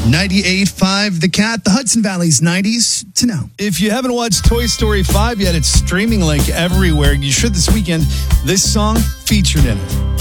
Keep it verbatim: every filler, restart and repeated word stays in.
ninety-eight point five The Cat, the Hudson Valley's nineties to now. If you haven't watched Toy Story five yet, it's streaming like everywhere. You should this weekend. This song featured in it.